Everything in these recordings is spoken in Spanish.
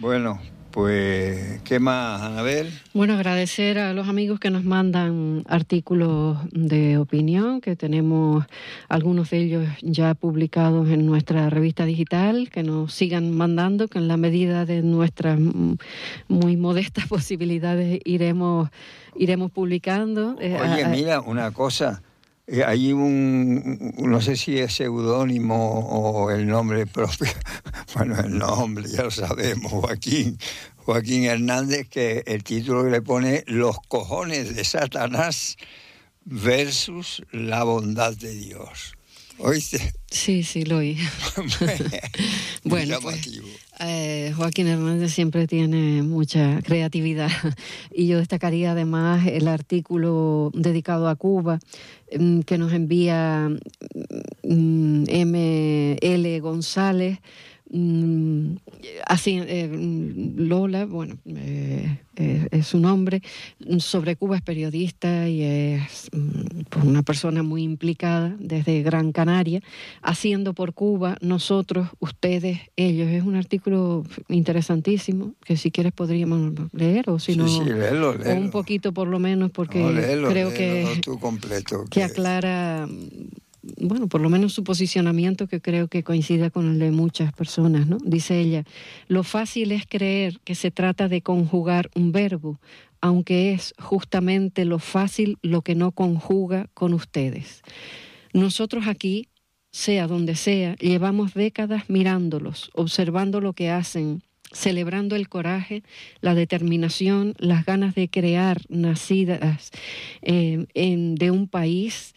Bueno, pues, ¿qué más, Anabel? Bueno, agradecer a los amigos que nos mandan artículos de opinión, que tenemos algunos de ellos ya publicados en nuestra revista digital, que nos sigan mandando, que en la medida de nuestras muy modestas posibilidades iremos publicando. Oye, mira, una cosa, hay no sé si es seudónimo o el nombre propio, bueno, el nombre ya lo sabemos, Joaquín Hernández, que el título que le pone Los cojones de Satanás versus la bondad de Dios. ¿Oíste? Sí, lo oí. Bueno, pues, Joaquín Hernández siempre tiene mucha creatividad y yo destacaría además el artículo dedicado a Cuba que nos envía M.L. González. Así, Lola, bueno, es su nombre, sobre Cuba, es periodista y es pues una persona muy implicada desde Gran Canaria, haciendo por Cuba, nosotros, ustedes, ellos. Es un artículo interesantísimo que si quieres podríamos leer, o si no, léelo. O un poquito por lo menos, porque creo que completo, que aclara, bueno, por lo menos su posicionamiento, que creo que coincide con el de muchas personas, ¿no? Dice ella: lo fácil es creer que se trata de conjugar un verbo, aunque es justamente lo fácil lo que no conjuga con ustedes. Nosotros aquí, sea donde sea, llevamos décadas mirándolos, observando lo que hacen, celebrando el coraje, la determinación, las ganas de crear nacidas de un país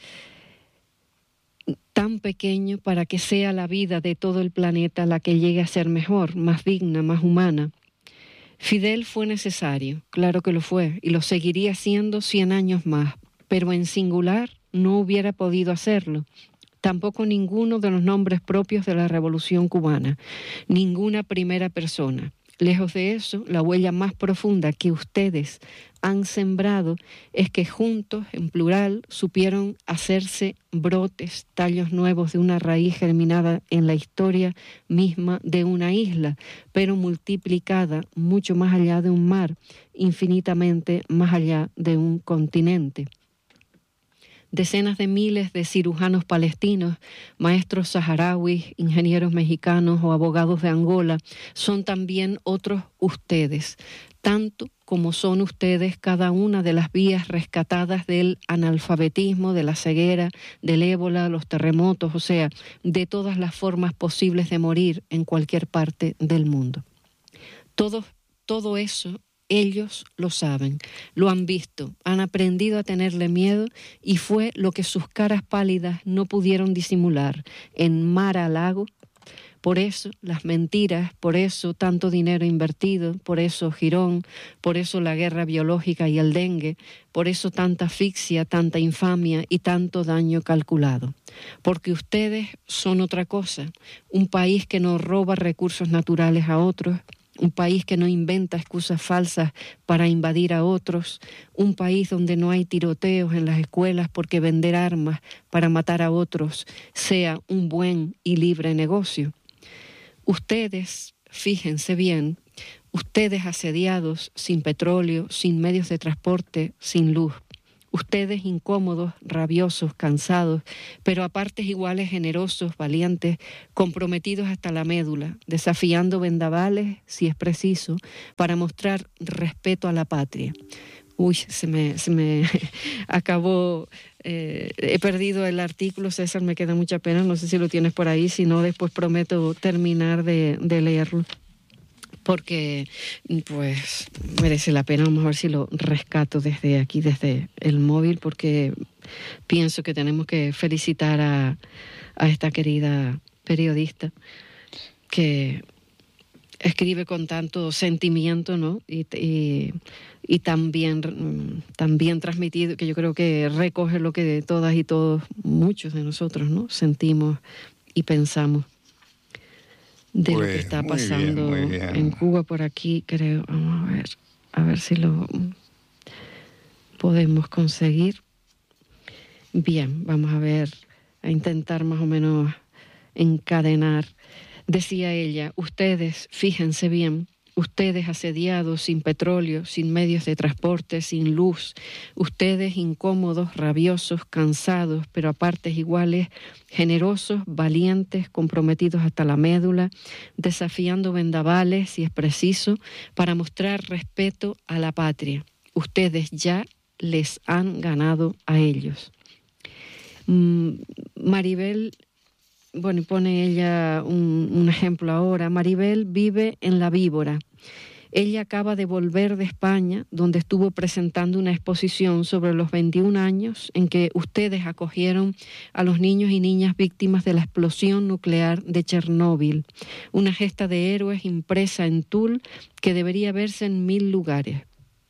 tan pequeño para que sea la vida de todo el planeta la que llegue a ser mejor, más digna, más humana. Fidel fue necesario, claro que lo fue, y lo seguiría siendo 100 años más, pero en singular no hubiera podido hacerlo. Tampoco ninguno de los nombres propios de la Revolución Cubana, ninguna primera persona. Lejos de eso, la huella más profunda que ustedes han sembrado es que juntos, en plural, supieron hacerse brotes, tallos nuevos de una raíz germinada en la historia misma de una isla, pero multiplicada mucho más allá de un mar, infinitamente más allá de un continente. Decenas de miles de cirujanos palestinos, maestros saharauis, ingenieros mexicanos o abogados de Angola son también otros ustedes, tanto como son ustedes cada una de las vías rescatadas del analfabetismo, de la ceguera, del ébola, los terremotos, o sea, de todas las formas posibles de morir en cualquier parte del mundo. Todo eso ellos lo saben, lo han visto, han aprendido a tenerle miedo, y fue lo que sus caras pálidas no pudieron disimular en Mar-a-Lago. Por eso las mentiras, por eso tanto dinero invertido, por eso Girón, por eso la guerra biológica y el dengue, por eso tanta asfixia, tanta infamia y tanto daño calculado. Porque ustedes son otra cosa, un país que no roba recursos naturales a otros, un país que no inventa excusas falsas para invadir a otros, un país donde no hay tiroteos en las escuelas porque vender armas para matar a otros sea un buen y libre negocio. Ustedes, fíjense bien, ustedes asediados, sin petróleo, sin medios de transporte, sin luz. Ustedes incómodos, rabiosos, cansados, pero a partes iguales generosos, valientes, comprometidos hasta la médula, desafiando vendavales, si es preciso, para mostrar respeto a la patria. Uy, se me acabó, he perdido el artículo, César, me queda mucha pena, no sé si lo tienes por ahí, si no después prometo terminar de leerlo, porque pues merece la pena. Vamos a ver si lo rescato desde aquí, desde el móvil, porque pienso que tenemos que felicitar a esta querida periodista que escribe con tanto sentimiento, ¿no? Y también transmitido, que yo creo que recoge lo que todas y todos, muchos de nosotros, ¿no?, sentimos y pensamos de lo que está pasando en Cuba. Por aquí, creo, vamos a ver si lo podemos conseguir. Bien, vamos a intentar más o menos encadenar. Decía ella: ustedes, fíjense bien, ustedes asediados, sin petróleo, sin medios de transporte, sin luz, ustedes incómodos, rabiosos, cansados, pero a partes iguales, generosos, valientes, comprometidos hasta la médula, desafiando vendavales, si es preciso, para mostrar respeto a la patria. Ustedes ya les han ganado a ellos. Maribel, bueno, y pone ella un ejemplo ahora. Maribel vive en La Víbora. Ella acaba de volver de España, donde estuvo presentando una exposición sobre los 21 años en que ustedes acogieron a los niños y niñas víctimas de la explosión nuclear de Chernóbil, una gesta de héroes impresa en tul que debería verse en 1000 lugares.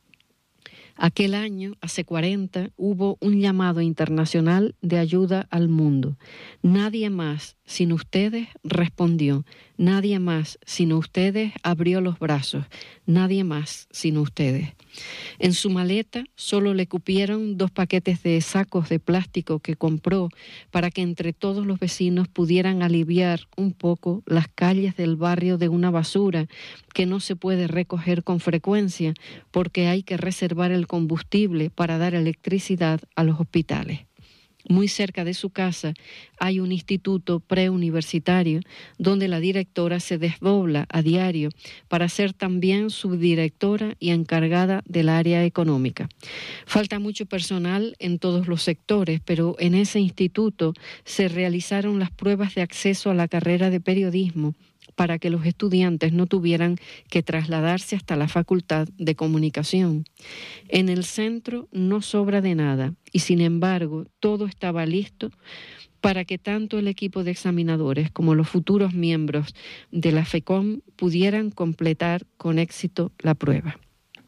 Aquel año, hace 40, hubo un llamado internacional de ayuda al mundo. Nadie más, sino ustedes, respondió. Nadie más, sino ustedes, abrió los brazos. Nadie más, sino ustedes. En su maleta solo le cupieron 2 paquetes de sacos de plástico que compró para que entre todos los vecinos pudieran aliviar un poco las calles del barrio de una basura que no se puede recoger con frecuencia porque hay que reservar el combustible para dar electricidad a los hospitales. Muy cerca de su casa hay un instituto preuniversitario donde la directora se desdobla a diario para ser también subdirectora y encargada del área económica. Falta mucho personal en todos los sectores, pero en ese instituto se realizaron las pruebas de acceso a la carrera de periodismo para que los estudiantes no tuvieran que trasladarse hasta la Facultad de Comunicación. En el centro no sobra de nada y, sin embargo, todo estaba listo para que tanto el equipo de examinadores como los futuros miembros de la FECOM pudieran completar con éxito la prueba.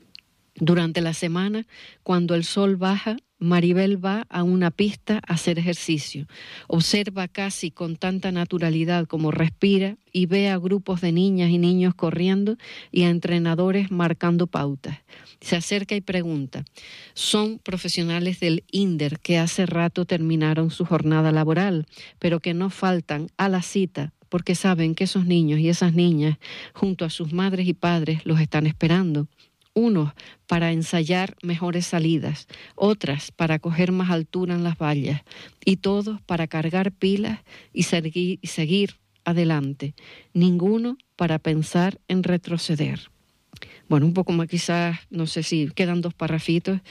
Durante la semana, cuando el sol baja, Maribel va a una pista a hacer ejercicio. Observa casi con tanta naturalidad como respira y ve a grupos de niñas y niños corriendo y a entrenadores marcando pautas. Se acerca y pregunta. Son profesionales del INDER que hace rato terminaron su jornada laboral, pero que no faltan a la cita porque saben que esos niños y esas niñas, junto a sus madres y padres, los están esperando. Unos para ensayar mejores salidas, otras para coger más altura en las vallas y todos para cargar pilas y seguir adelante, ninguno para pensar en retroceder. Bueno, un poco más quizás, no sé si quedan 2 parrafitos.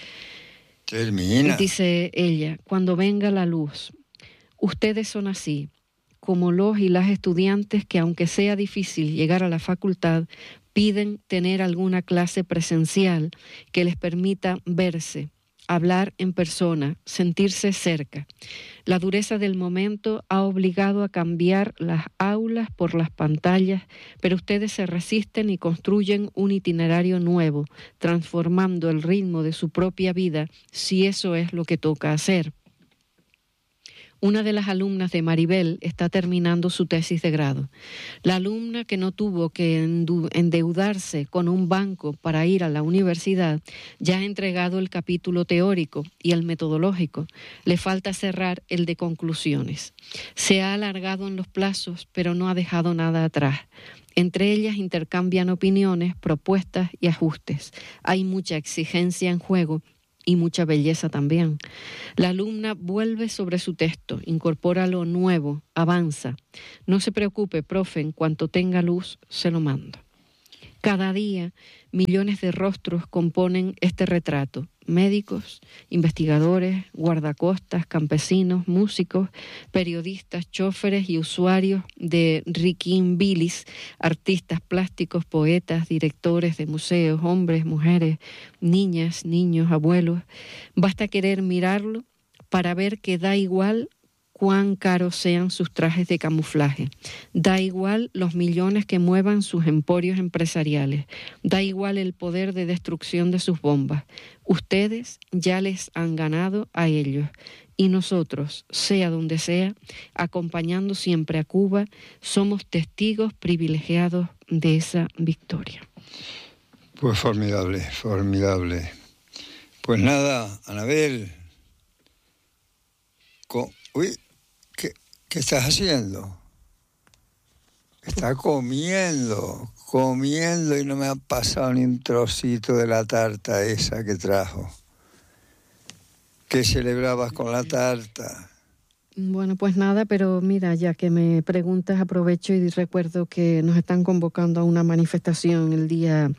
Termina. Dice ella, cuando venga la luz, ustedes son así, como los y las estudiantes que aunque sea difícil llegar a la facultad, piden tener alguna clase presencial que les permita verse, hablar en persona, sentirse cerca. La dureza del momento ha obligado a cambiar las aulas por las pantallas, pero ustedes se resisten y construyen un itinerario nuevo, transformando el ritmo de su propia vida, si eso es lo que toca hacer. Una de las alumnas de Maribel está terminando su tesis de grado. La alumna que no tuvo que endeudarse con un banco para ir a la universidad ya ha entregado el capítulo teórico y el metodológico. Le falta cerrar el de conclusiones. Se ha alargado en los plazos, pero no ha dejado nada atrás. Entre ellas intercambian opiniones, propuestas y ajustes. Hay mucha exigencia en juego y mucha belleza también. La alumna vuelve sobre su texto, incorpora lo nuevo, avanza. No se preocupe, profe, en cuanto tenga luz, se lo mando. Cada día, millones de rostros componen este retrato. Médicos, investigadores, guardacostas, campesinos, músicos, periodistas, chóferes y usuarios de Riquín Bilis, artistas plásticos, poetas, directores de museos, hombres, mujeres, niñas, niños, abuelos. Basta querer mirarlo para ver que da igual cuán caros sean sus trajes de camuflaje. Da igual los millones que muevan sus emporios empresariales. Da igual el poder de destrucción de sus bombas. Ustedes ya les han ganado a ellos. Y nosotros, sea donde sea, acompañando siempre a Cuba, somos testigos privilegiados de esa victoria. Pues formidable, formidable. Pues nada, Anabel. Uy, ¿qué estás haciendo? Está comiendo y no me ha pasado ni un trocito de la tarta esa que trajo. ¿Qué celebrabas con la tarta? Bueno, pues nada, pero mira, ya que me preguntas, aprovecho y recuerdo que nos están convocando a una manifestación el día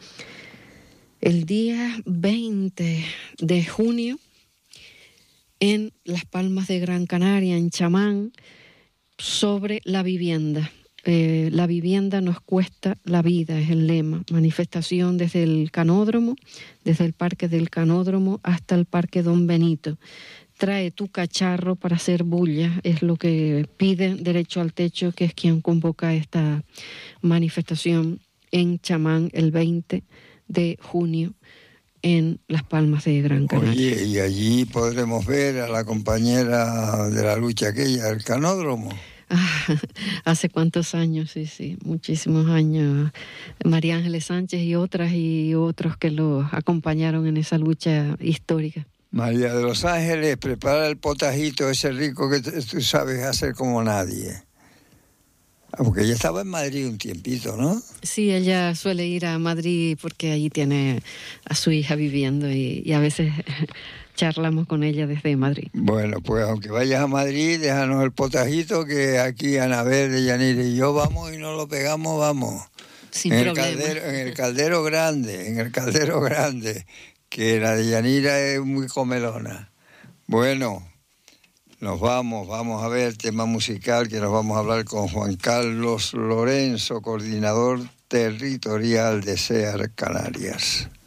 20 de junio en Las Palmas de Gran Canaria, en Chamán, sobre la vivienda. La vivienda nos cuesta la vida, es el lema. Manifestación desde el Canódromo, desde el Parque del Canódromo hasta el Parque Don Benito. Trae tu cacharro para hacer bulla, es lo que pide Derecho al Techo, que es quien convoca esta manifestación en Chamán el 20 de junio en Las Palmas de Gran Canaria. Oye, y allí podremos ver a la compañera de la lucha aquella, el Canódromo. Hace cuántos años, sí, muchísimos años. María Ángeles Sánchez y otros que lo acompañaron en esa lucha histórica. María de los Ángeles, prepara el potajito ese rico que tú sabes hacer como nadie. Porque ella estaba en Madrid un tiempito, ¿no? Sí, ella suele ir a Madrid porque allí tiene a su hija viviendo y a veces charlamos con ella desde Madrid. Bueno, pues aunque vayas a Madrid, déjanos el potajito que aquí Anabel de Yanira y yo vamos y nos lo pegamos, vamos. Sin problema. En el caldero grande, que la de Yanira es muy comelona. Bueno, vamos a ver tema musical, que nos vamos a hablar con Juan Carlos Lorenzo, coordinador territorial de SEAR Canarias.